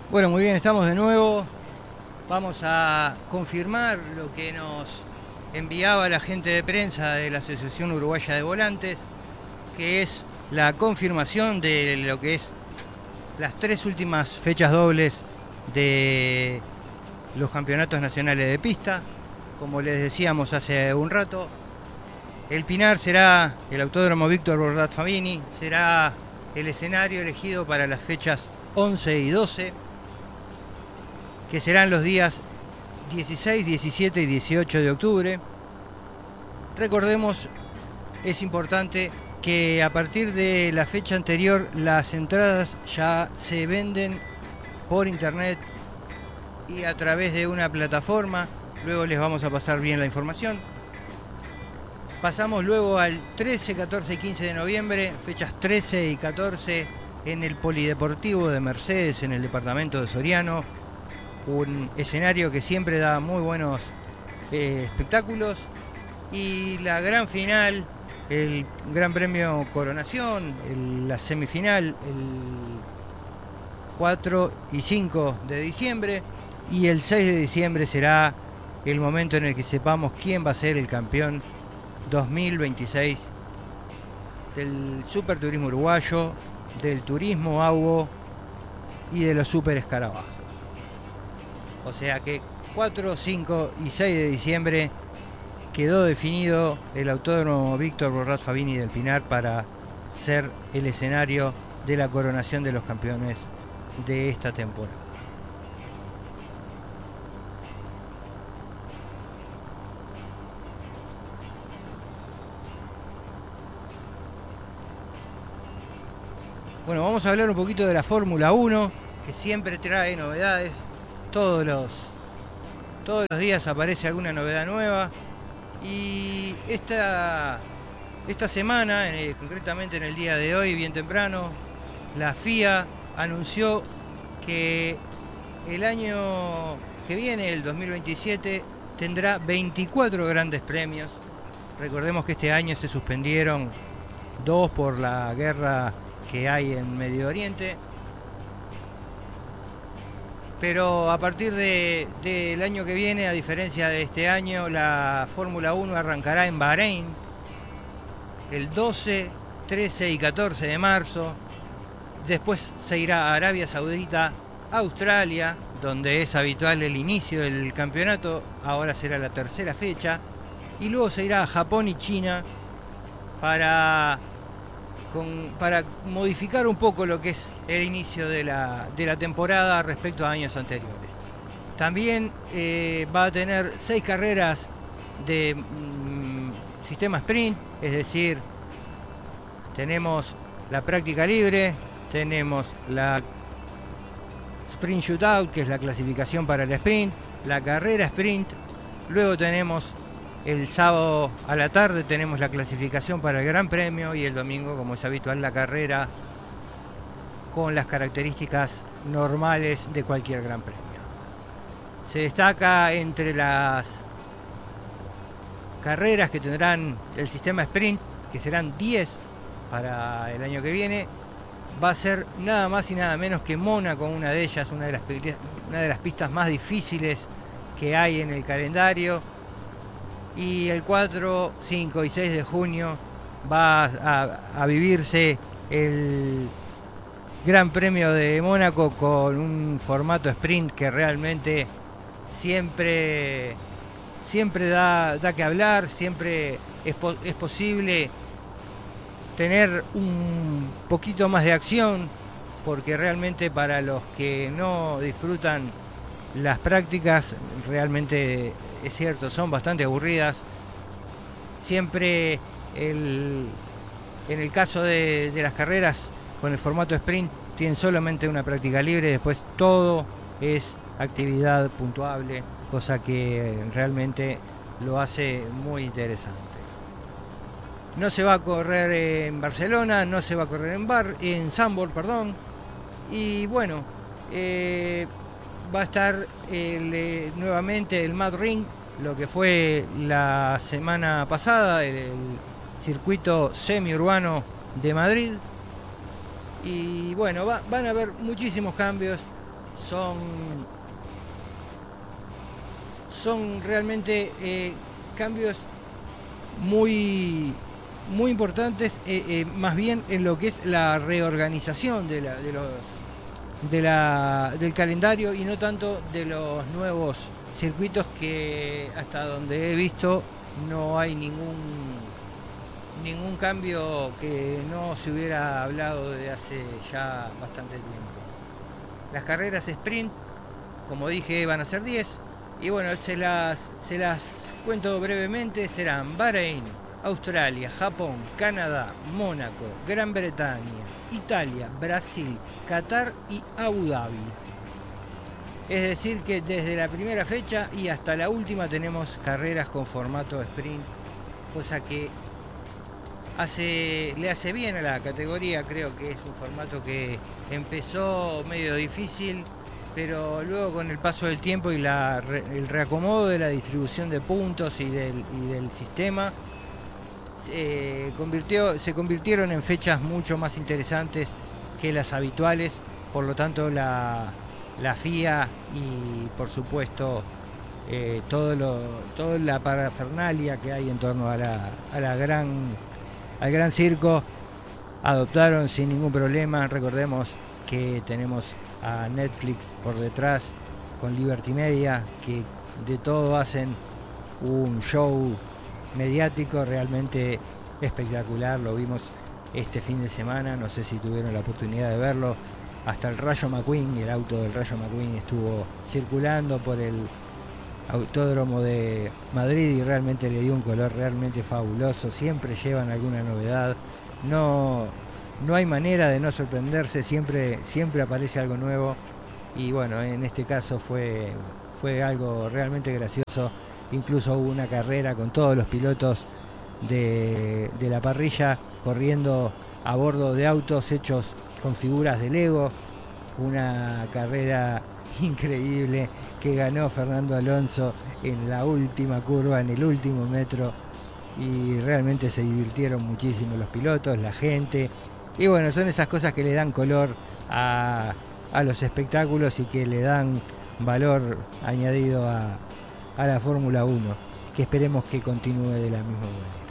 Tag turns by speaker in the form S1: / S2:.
S1: Bueno, muy bien, estamos de nuevo. Vamos a confirmar lo que nos enviaba la gente de prensa de la Asociación Uruguaya de Volantes, que es la confirmación de lo que es las 3 últimas fechas dobles de los campeonatos nacionales de pista. Como les decíamos hace un rato, el Pinar será, el Autódromo Víctor Bordat Favini, será el escenario elegido para las fechas 11 y 12, que serán los días 16, 17 y 18 de octubre. Recordemos, es importante que a partir de la fecha anterior las entradas ya se venden por internet y a través de una plataforma. Luego les vamos a pasar bien la información. Pasamos luego al 13, 14 y 15 de noviembre, fechas 13 y 14 en el Polideportivo de Mercedes, en el departamento de Soriano. Un escenario que siempre da muy buenos espectáculos. Y la gran final, el Gran Premio Coronación, la semifinal, el 4 y 5 de diciembre. Y el 6 de diciembre será el momento en el que sepamos quién va a ser el campeón 2026 del Superturismo Uruguayo, del Turismo AUO y de los Super Escarabajos. O sea que 4, 5 y 6 de diciembre quedó definido el Autódromo Víctor Bordat Favini del Pinar para ser el escenario de la coronación de los campeones de esta temporada. Bueno, vamos a hablar un poquito de la Fórmula 1, que siempre trae novedades. Todos los días aparece alguna novedad nueva. Y esta semana, concretamente en el día de hoy, bien temprano, la FIA anunció que el año que viene, el 2027, tendrá 24 grandes premios. Recordemos que este año se suspendieron 2 por la guerra que hay en Medio Oriente. Pero a partir del año que viene, a diferencia de este año, la Fórmula 1 arrancará en Bahrein el 12, 13 y 14 de marzo. Después se irá a Arabia Saudita, Australia, donde es habitual el inicio del campeonato. Ahora será la tercera fecha. Y luego se irá a Japón y China para modificar un poco lo que es el inicio de la temporada respecto a años anteriores. También va a tener 6 carreras de sistema sprint, es decir, tenemos la práctica libre, tenemos la sprint shootout, que es la clasificación para el sprint, la carrera sprint, luego tenemos el sábado a la tarde tenemos la clasificación para el Gran Premio y el domingo, como es habitual, la carrera con las características normales de cualquier Gran Premio. Se destaca entre las carreras que tendrán el sistema sprint, que serán 10 para el año que viene, va a ser nada más y nada menos que Mónaco, una de ellas, una de las pistas más difíciles que hay en el calendario. Y el 4, 5 y 6 de junio va a vivirse el Gran Premio de Mónaco con un formato sprint que realmente siempre da que hablar, siempre es posible tener un poquito más de acción, porque realmente para los que no disfrutan las prácticas, realmente es cierto, son bastante aburridas. Siempre en el caso de las carreras con el formato sprint tienen solamente una práctica libre, después todo es actividad puntuable, cosa que realmente lo hace muy interesante. No se va a correr en Barcelona, no se va a correr en Zandvoort, perdón. Y bueno, va a estar nuevamente el Mad Ring, lo que fue la semana pasada, el circuito semiurbano de Madrid. Y bueno, van a haber muchísimos cambios. son realmente cambios muy importantes, más bien en lo que es la reorganización del calendario y no tanto de los nuevos circuitos, que hasta donde he visto no hay ningún cambio que no se hubiera hablado desde hace ya bastante tiempo. Las carreras sprint, como dije, van a ser 10, y bueno, se las cuento brevemente. Serán Bahrein, Australia, Japón, Canadá, Mónaco, Gran Bretaña, Italia, Brasil, Qatar y Abu Dhabi. Es decir que desde la primera fecha y hasta la última tenemos carreras con formato sprint, cosa que le hace bien a la categoría. Creo que es un formato que empezó medio difícil, pero luego con el paso del tiempo y el reacomodo de la distribución de puntos y del sistema, se convirtieron en fechas mucho más interesantes que las habituales. Por lo tanto, la FIA y por supuesto toda la parafernalia que hay en torno al gran circo adoptaron sin ningún problema. Recordemos que tenemos a Netflix por detrás con Liberty Media, que de todo hacen un show mediático realmente espectacular. Lo vimos este fin de semana, no sé si tuvieron la oportunidad de verlo. Hasta el Rayo McQueen, el auto del Rayo McQueen estuvo circulando por el Autódromo de Madrid y realmente le dio un color realmente fabuloso. Siempre llevan alguna novedad, no hay manera de no sorprenderse, siempre aparece algo nuevo. Y bueno, en este caso fue algo realmente gracioso. Incluso hubo una carrera con todos los pilotos de la parrilla corriendo a bordo de autos hechos con figuras de Lego. Una carrera increíble que ganó Fernando Alonso en la última curva, en el último metro, y realmente se divirtieron muchísimo los pilotos, la gente. Y bueno, son esas cosas que le dan color a los espectáculos y que le dan valor añadido a la Fórmula 1, que esperemos que continúe de la misma manera.